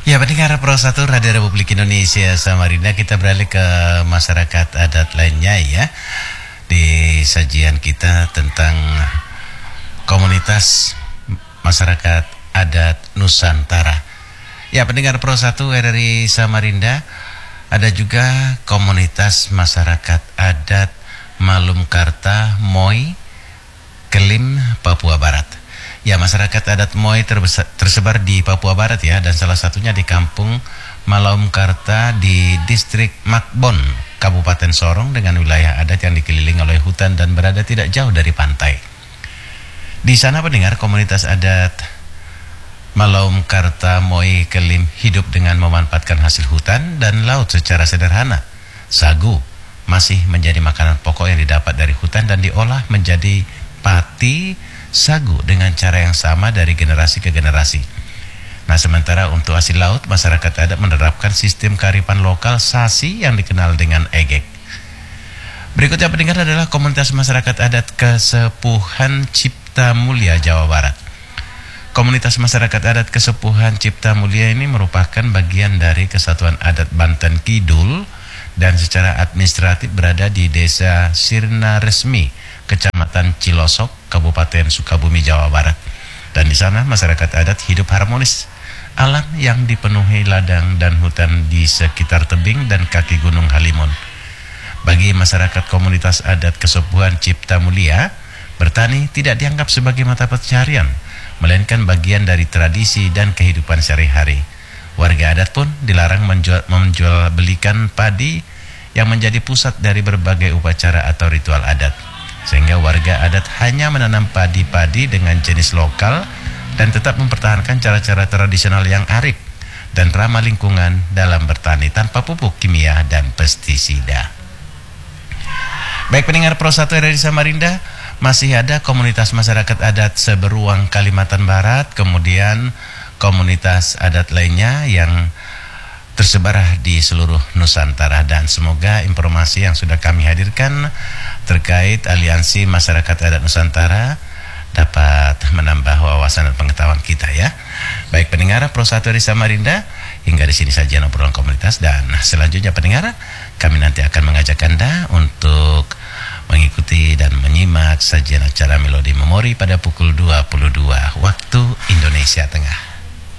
Ya, pendengar Pro 1 Radio Republik Indonesia Samarinda, kita beralih ke masyarakat adat lainnya ya. Di sajian kita tentang komunitas masyarakat adat Nusantara. Ya, pendengar Pro 1 RRI Samarinda, ada juga komunitas masyarakat adat Malumkarta Moi, Kelim, Papua Barat. Ya, masyarakat adat Moi tersebar di Papua Barat ya, dan salah satunya di Kampung Malumkarta di Distrik Makbon, Kabupaten Sorong, dengan wilayah adat yang dikelilingi oleh hutan dan berada tidak jauh dari pantai. Di sana pendengar, komunitas adat Malumkarta Moi Kelim hidup dengan memanfaatkan hasil hutan dan laut secara sederhana. Sagu masih menjadi makanan pokok yang didapat dari hutan dan diolah menjadi pati sagu dengan cara yang sama dari generasi ke generasi. Nah, sementara untuk hasil laut, masyarakat adat menerapkan sistem kearifan lokal Sasi yang dikenal dengan egek. Berikutnya pendengar adalah komunitas masyarakat adat Kesepuhan Cipta Mulia, Jawa Barat. Komunitas masyarakat adat Kesepuhan Cipta Mulia ini merupakan bagian dari Kesatuan Adat Banten Kidul dan secara administratif berada di Desa Sirna Resmi, Kecamatan Cilosok, Kabupaten Sukabumi, Jawa Barat. Dan di sana masyarakat adat hidup harmonis. Alam yang dipenuhi ladang dan hutan di sekitar tebing dan kaki Gunung Halimun. Bagi masyarakat komunitas adat Kesepuhan Cipta Mulia, bertani tidak dianggap sebagai mata pencarian, melainkan bagian dari tradisi dan kehidupan sehari-hari. Warga adat pun dilarang menjual belikan padi yang menjadi pusat dari berbagai upacara atau ritual adat. Sehingga warga adat hanya menanam padi-padi dengan jenis lokal dan tetap mempertahankan cara-cara tradisional yang arif dan ramah lingkungan dalam bertani tanpa pupuk kimia dan pestisida. Baik pendengar Pro 1 dari Samarinda, masih ada komunitas masyarakat adat Seberuang, Kalimantan Barat, kemudian komunitas adat lainnya yang tersebar di seluruh Nusantara, dan semoga informasi yang sudah kami hadirkan terkait Aliansi Masyarakat Adat Nusantara dapat menambah wawasan dan pengetahuan kita ya. Baik pendengar Pro 1 dari Samarinda, hingga di sini saja obrolan komunitas, dan selanjutnya pendengar, kami nanti akan mengajak Anda untuk mengikuti dan menyimak sajian acara Melodi Memori pada pukul 22 waktu Indonesia Tengah.